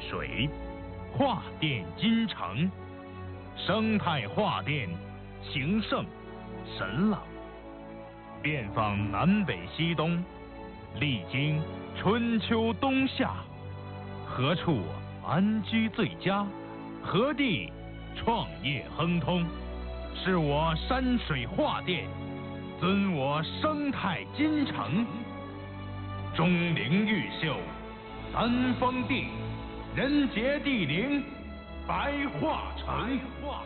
水，化电金城，生态化电，情圣神朗，遍访南北西东，历经春秋冬夏，何处安居最佳？何地创业亨通？是我山水化电，尊我生态金城。钟灵毓秀，三丰地，人杰地灵，白化城。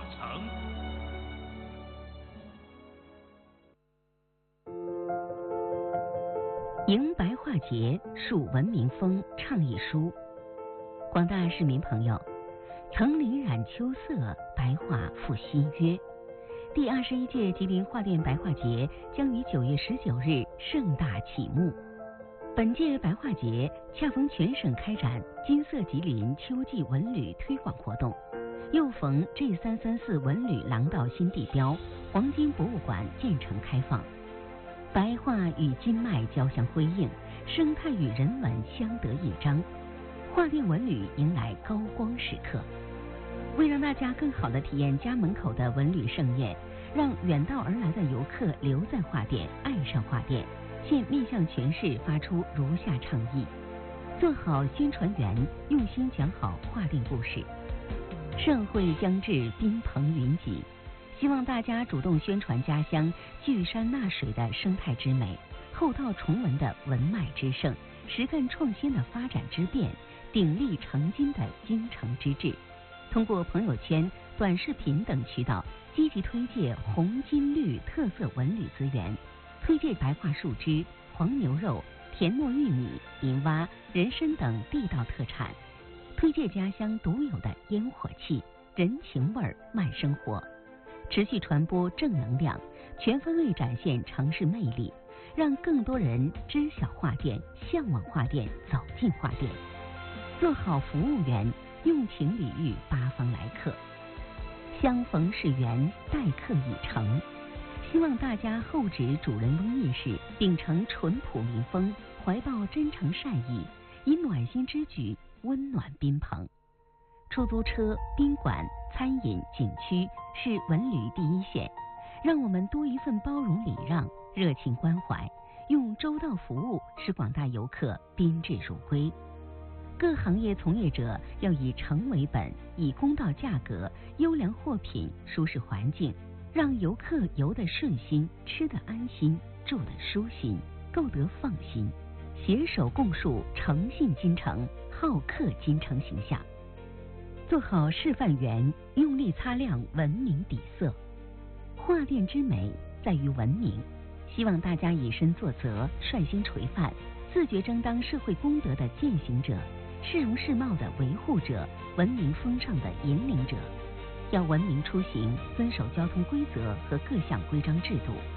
迎白化节，树文明风倡议书。广大市民朋友，橙林染秋色，白化复新约。第21届吉林化电白化节将于9月19日盛大启幕。本届白化节恰逢全省开展金色吉林秋季文旅推广活动，又逢 G334 文旅廊道新地标黄金博物馆建成开放，白化与金脉交相辉映，生态与人文相得益彰，化电文旅迎来高光时刻。为让大家更好地体验家门口的文旅盛宴，让远道而来的游客留在化电，爱上化电，现面向全市发出如下倡议：做好宣传员，用心讲好化电故事。盛会将至，宾朋云集，希望大家主动宣传家乡聚山纳水的生态之美，厚道崇文的文脉之盛，实干创新的发展之变，鼎力成金的精诚之志。通过朋友圈、短视频等渠道，积极推介红金绿特色文旅资源，推介白化树枝、黄牛肉、田糯玉米、银蛙、人参等地道特产，推介家乡独有的烟火气、人情味、慢生活，持续传播正能量，全方位展现城市魅力，让更多人知晓化电、向往化电、走进化电。做好服务员，用情礼遇八方来客，相逢是缘，待客已成。希望大家厚植主人翁意识，秉承淳朴民风，怀抱真诚善意，以暖心之举温暖宾朋。出租车、宾馆、餐饮、景区是文旅第一线，让我们多一份包容礼让、热情关怀，用周到服务使广大游客宾至如归。各行业从业者要以诚为本，以公道价格、优良货品、舒适环境，让游客游得顺心，吃得安心，住得舒心，购得放心，携手共树诚信金城、好客金城形象。做好示范员，用力擦亮文明底色。化电之美在于文明，希望大家以身作则，率先垂范，自觉争当社会公德的践行者，市容市貌的维护者，文明风尚的引领者。要文明出行，遵守交通规则和各项规章制度，